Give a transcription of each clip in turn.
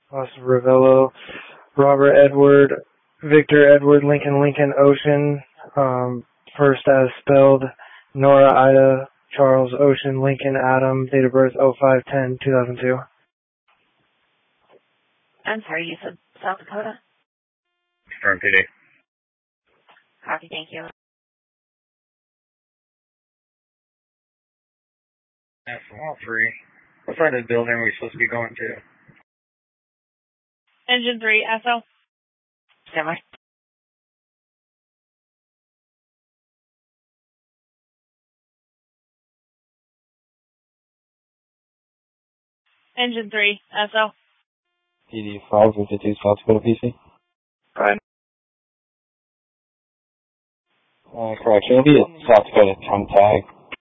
Austin Ravello, Robert Edward, Victor Edward, Lincoln Ocean, first as spelled, Nora Ida, Charles Ocean, Lincoln Adam, date of birth 05/10/2002. I'm sorry, you said South Dakota? Confirm PD. Copy, thank you. That's 103. What side of the building are we supposed to be going to? Engine 3, SO. Stand by. Engine 3, SO. PD 552 South Dakota PC. Go ahead. Correct. It'll be at South Dakota Trunk Tag.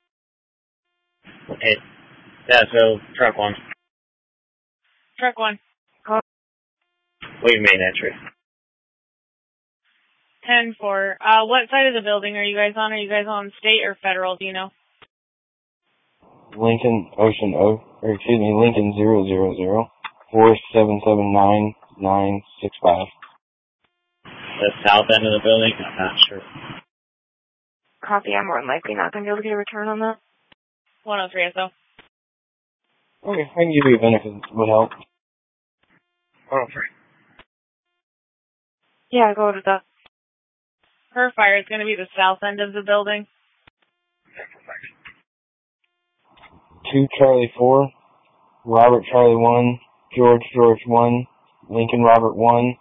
Hey, yeah, so truck 1. Truck 1. Leave main entry. 10-4. What side of the building are you guys on? Are you guys on state or federal? Do you know? Lincoln Ocean Lincoln 000 4779965. The south end of the building? I'm not sure. Copy, I'm more than likely not going to be able to get a return on that. 103 SO. Okay, I can give you a benefit would help. 103. Yeah, go to the... Her fire is going to be the south end of the building. 2 Charlie 4, Robert Charlie 1, George 1, Lincoln Robert 1,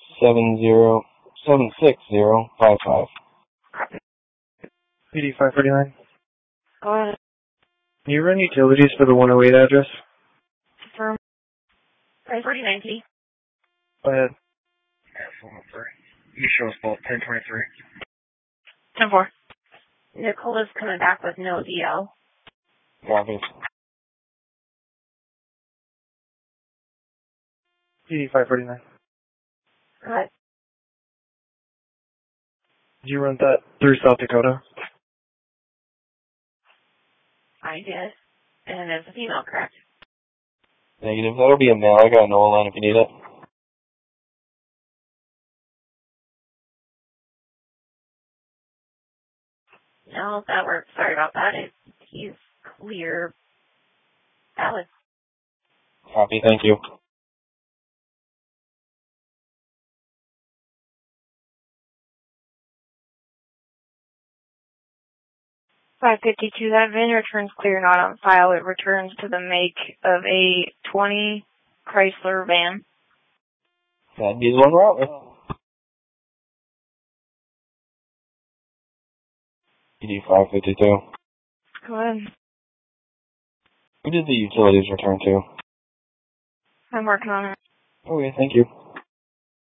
76055. PD 549. Go ahead. Can you run utilities for the 108 address? Confirm. 4090. Go ahead. That's 103. You show us both 1023. 10-4. Nicola's coming back with no DL. Copy. PD 549. Go ahead. Did you run that through South Dakota? I did. And it's a female, correct? Negative. That'll be a male. I got an old line if you need it. No, that works. Sorry about that. He's clear. Valid. Copy. Thank you. $552, that VIN returns clear, not on file. It returns to the make of a 20 Chrysler van. That'd be the one we're out with. PD 552. Go ahead. Who did the utilities return to? I'm working on it. Okay, thank you.